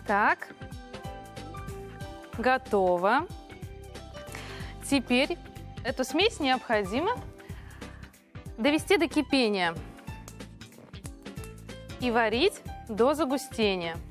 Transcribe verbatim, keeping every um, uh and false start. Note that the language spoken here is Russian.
Так, готово. Теперь эту смесь необходимо довести до кипения и варить до загустения.